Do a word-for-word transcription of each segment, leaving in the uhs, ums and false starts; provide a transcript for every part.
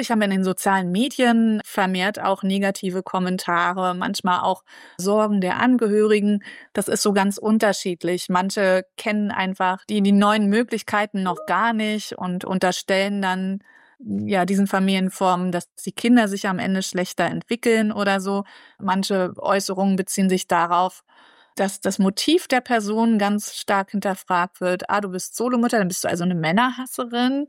natürlich haben wir in den sozialen Medien vermehrt auch negative Kommentare, manchmal auch Sorgen der Angehörigen. Das ist so ganz unterschiedlich. Manche kennen einfach die, die neuen Möglichkeiten noch gar nicht und unterstellen dann ja diesen Familienformen, dass die Kinder sich am Ende schlechter entwickeln oder so. Manche Äußerungen beziehen sich darauf, dass das Motiv der Person ganz stark hinterfragt wird. Ah, du bist Solomutter, dann bist du also eine Männerhasserin.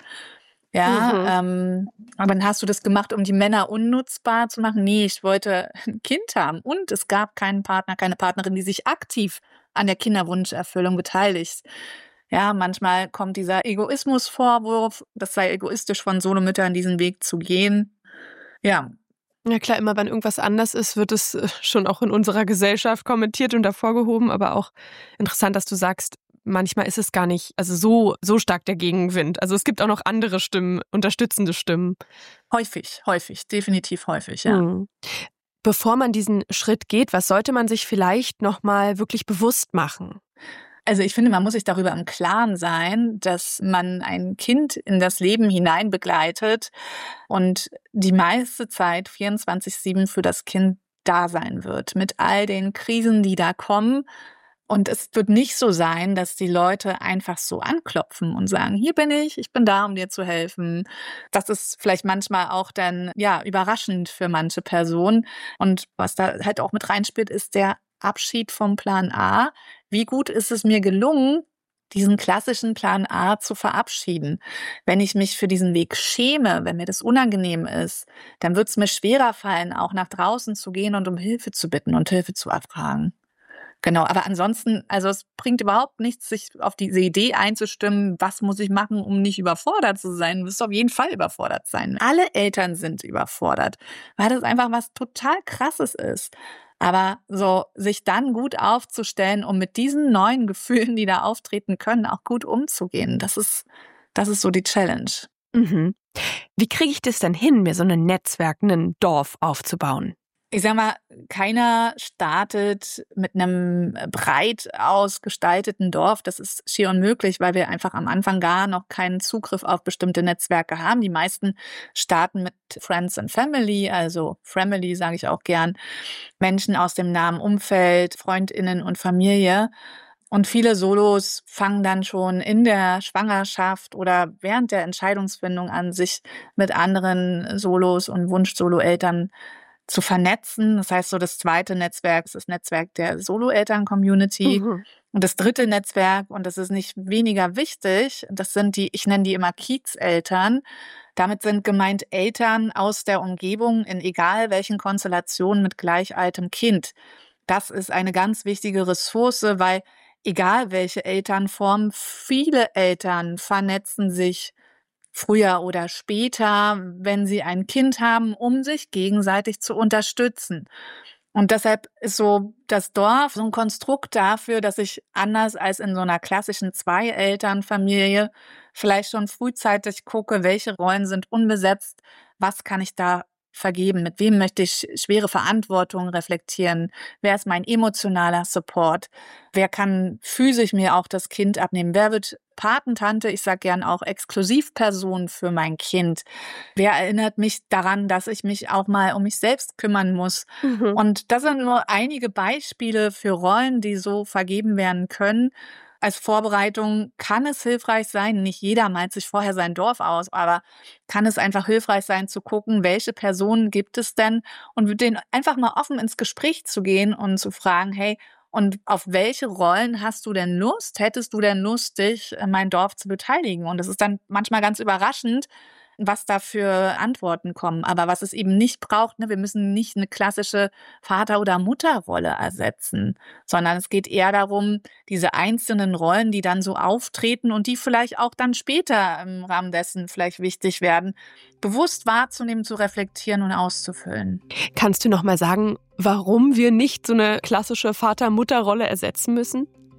Ja, Mhm. ähm, aber dann hast du das gemacht, um die Männer unnutzbar zu machen. Nee, ich wollte ein Kind haben. Und es gab keinen Partner, keine Partnerin, die sich aktiv an der Kinderwunscherfüllung beteiligt. Ja, manchmal kommt dieser Egoismusvorwurf, das sei egoistisch von Solomüttern, diesen Weg zu gehen. Ja. Ja klar, immer wenn irgendwas anders ist, wird es schon auch in unserer Gesellschaft kommentiert und hervorgehoben. Aber auch interessant, dass du sagst, manchmal ist es gar nicht also so, so stark der Gegenwind. Also es gibt auch noch andere Stimmen, unterstützende Stimmen. Häufig, häufig, definitiv häufig, ja. Mhm. Bevor man diesen Schritt geht, was sollte man sich vielleicht noch mal wirklich bewusst machen? Also ich finde, man muss sich darüber im Klaren sein, dass man ein Kind in das Leben hinein begleitet und die meiste Zeit vierundzwanzig sieben für das Kind da sein wird, mit all den Krisen, die da kommen. Und es wird nicht so sein, dass die Leute einfach so anklopfen und sagen, hier bin ich, ich bin da, um dir zu helfen. Das ist vielleicht manchmal auch dann ja überraschend für manche Personen. Und was da halt auch mit reinspielt, ist der Abschied vom Plan A. Wie gut ist es mir gelungen, diesen klassischen Plan A zu verabschieden? Wenn ich mich für diesen Weg schäme, wenn mir das unangenehm ist, dann wird es mir schwerer fallen, auch nach draußen zu gehen und um Hilfe zu bitten und Hilfe zu erfragen. Genau, aber ansonsten, also es bringt überhaupt nichts, sich auf diese Idee einzustimmen, was muss ich machen, um nicht überfordert zu sein. Du wirst auf jeden Fall überfordert sein. Alle Eltern sind überfordert, weil das einfach was total Krasses ist. Aber so sich dann gut aufzustellen, um mit diesen neuen Gefühlen, die da auftreten können, auch gut umzugehen, das ist, das ist so die Challenge. Mhm. Wie kriege ich das denn hin, mir so ein Netzwerk, ein Dorf aufzubauen? Ich sag mal, keiner startet mit einem breit ausgestalteten Dorf. Das ist schier unmöglich, weil wir einfach am Anfang gar noch keinen Zugriff auf bestimmte Netzwerke haben. Die meisten starten mit Friends and Family, also Family sage ich auch gern, Menschen aus dem nahen Umfeld, FreundInnen und Familie. Und viele Solos fangen dann schon in der Schwangerschaft oder während der Entscheidungsfindung an, sich mit anderen Solos und Wunsch-Solo-Eltern zu vernetzen. Das heißt, so das zweite Netzwerk ist das Netzwerk der Solo-Eltern-Community. Mhm. Und das dritte Netzwerk, und das ist nicht weniger wichtig, das sind die, ich nenne die immer Kiezeltern. Damit sind gemeint Eltern aus der Umgebung in egal welchen Konstellationen mit gleich altem Kind. Das ist eine ganz wichtige Ressource, weil egal welche Elternform, viele Eltern vernetzen sich früher oder später, wenn sie ein Kind haben, um sich gegenseitig zu unterstützen. Und deshalb ist so das Dorf so ein Konstrukt dafür, dass ich anders als in so einer klassischen Zwei-Eltern-Familie vielleicht schon frühzeitig gucke, welche Rollen sind unbesetzt, was kann ich da vergeben, mit wem möchte ich schwere Verantwortung reflektieren, wer ist mein emotionaler Support, wer kann physisch mir auch das Kind abnehmen, wer wird Patentante, ich sage gern auch Exklusivperson für mein Kind, wer erinnert mich daran, dass ich mich auch mal um mich selbst kümmern muss. Mhm. Und das sind nur einige Beispiele für Rollen, die so vergeben werden können. Als Vorbereitung kann es hilfreich sein, nicht jeder malt sich vorher sein Dorf aus, aber kann es einfach hilfreich sein zu gucken, welche Personen gibt es denn und mit denen einfach mal offen ins Gespräch zu gehen und zu fragen, hey, und auf welche Rollen hast du denn Lust? Hättest du denn Lust, dich in mein Dorf zu beteiligen? Und es ist dann manchmal ganz überraschend, was da für Antworten kommen. Aber was es eben nicht braucht, ne, wir müssen nicht eine klassische Vater- oder Mutterrolle ersetzen, sondern es geht eher darum, diese einzelnen Rollen, die dann so auftreten und die vielleicht auch dann später im Rahmen dessen vielleicht wichtig werden, bewusst wahrzunehmen, zu reflektieren und auszufüllen. Kannst du noch mal sagen, warum wir nicht so eine klassische Vater-Mutter-Rolle ersetzen müssen?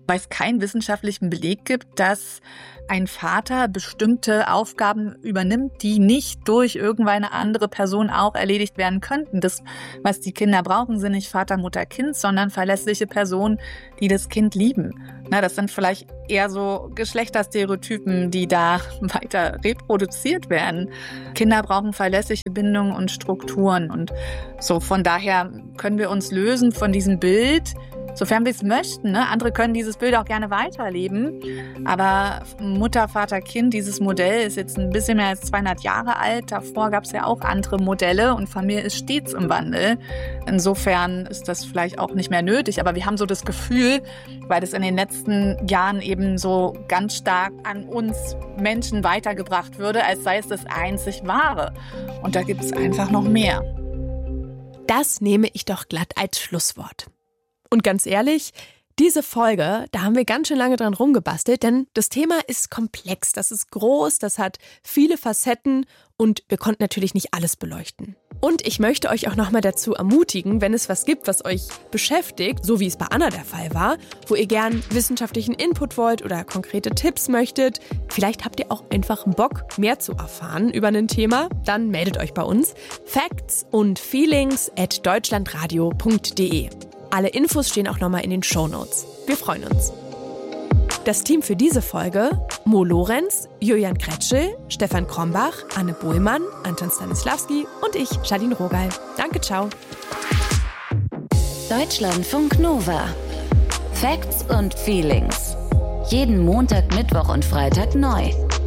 weil es keinen wissenschaftlichen Beleg gibt, dass ein Vater bestimmte Aufgaben übernimmt, die nicht durch irgendeine andere Person auch erledigt werden könnten. Das, was die Kinder brauchen, sind nicht Vater, Mutter, Kind, sondern verlässliche Personen, die das Kind lieben. Na, das sind vielleicht eher so Geschlechterstereotypen, die da weiter reproduziert werden. Kinder brauchen verlässliche Bindungen und Strukturen. Und so von daher können wir uns lösen von diesem Bild, sofern wir es möchten. Ne? Andere können dieses Bild auch gerne weiterleben. Aber Mutter, Vater, Kind, dieses Modell ist jetzt ein bisschen mehr als zweihundert Jahre alt. Davor gab es ja auch andere Modelle und Familie ist stets im Wandel. Insofern ist das vielleicht auch nicht mehr nötig. Aber wir haben so das Gefühl, weil das in den letzten Jahren eben so ganz stark an uns Menschen weitergebracht würde, als sei es das einzig Wahre. Und da gibt es einfach noch mehr. Das nehme ich doch glatt als Schlusswort. Und ganz ehrlich, diese Folge, da haben wir ganz schön lange dran rumgebastelt, denn das Thema ist komplex, das ist groß, das hat viele Facetten und wir konnten natürlich nicht alles beleuchten. Und ich möchte euch auch nochmal dazu ermutigen, wenn es was gibt, was euch beschäftigt, so wie es bei Anna der Fall war, wo ihr gern wissenschaftlichen Input wollt oder konkrete Tipps möchtet, vielleicht habt ihr auch einfach Bock, mehr zu erfahren über ein Thema, dann meldet euch bei uns. Facts und Feelings at deutschlandradio punkt de. Alle Infos stehen auch nochmal in den Shownotes. Wir freuen uns. Das Team für diese Folge: Mo Lorenz, Julian Kretschel, Stefan Krombach, Anne Bohlmann, Anton Stanislawski und ich, Jadine Rogal. Danke, ciao. Deutschlandfunk Nova. Facts und Feelings. Jeden Montag, Mittwoch und Freitag neu.